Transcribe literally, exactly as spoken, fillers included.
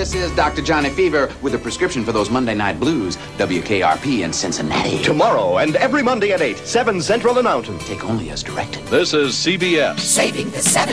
this is Doctor Johnny Fever with a prescription for those Monday night blues. W K R P in Cincinnati. Tomorrow and every Monday at eight, seven Central and Mountain. Take only as directed. This is C B S. Saving the seventies.